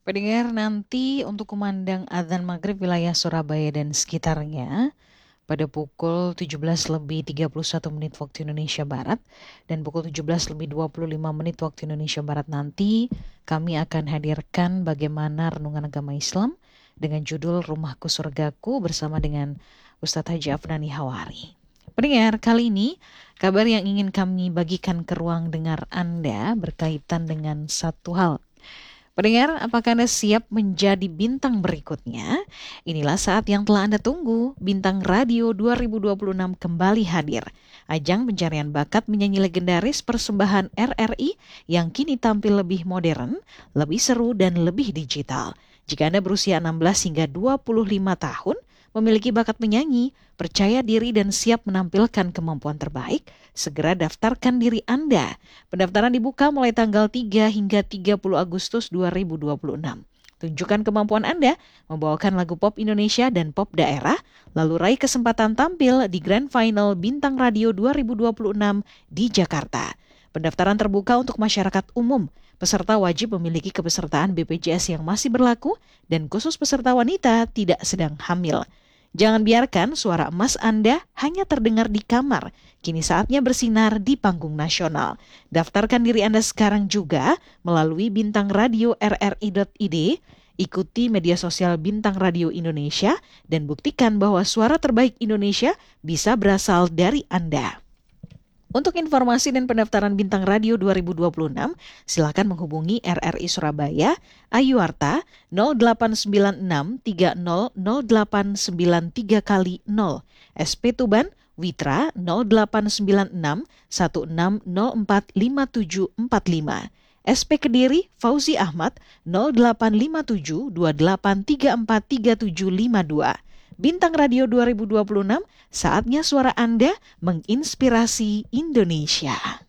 Pendengar, nanti untuk kumandang adzan maghrib wilayah Surabaya dan sekitarnya pada pukul 17:31 waktu Indonesia Barat dan pukul 17:25 waktu Indonesia Barat nanti kami akan hadirkan bagaimana renungan agama Islam dengan judul Rumahku Surgaku bersama dengan Ustadz Haji Afnani Hawari. Pendengar, kali ini kabar yang ingin kami bagikan ke ruang dengar Anda berkaitan dengan satu hal. Pendengar, apakah Anda siap menjadi bintang berikutnya? Inilah saat yang telah Anda tunggu. Bintang Radio 2026 kembali hadir. Ajang pencarian bakat menyanyi legendaris persembahan RRI yang kini tampil lebih modern, lebih seru, dan lebih digital. Jika Anda berusia 16 hingga 25 tahun, memiliki bakat menyanyi, percaya diri dan siap menampilkan kemampuan terbaik, segera daftarkan diri Anda. Pendaftaran dibuka mulai tanggal 3 hingga 30 Agustus 2026. Tunjukkan kemampuan Anda membawakan lagu pop Indonesia dan pop daerah, lalu raih kesempatan tampil di Grand Final Bintang Radio 2026 di Jakarta. Pendaftaran terbuka untuk masyarakat umum. Peserta wajib memiliki kepesertaan BPJS yang masih berlaku dan khusus peserta wanita tidak sedang hamil. Jangan biarkan suara emas Anda hanya terdengar di kamar. Kini saatnya bersinar di panggung nasional. Daftarkan diri Anda sekarang juga melalui Bintang Radio RRI.id. Ikuti media sosial Bintang Radio Indonesia dan buktikan bahwa suara terbaik Indonesia bisa berasal dari Anda. Untuk informasi dan pendaftaran Bintang Radio 2026, silakan menghubungi RRI Surabaya, Ayuwarta 0896 300893 kali 0, SP Tuban, Witra 0896 16045745, SP Kediri, Fauzi Ahmad 0857 28343752. Bintang Radio 2026, saatnya suara Anda menginspirasi Indonesia.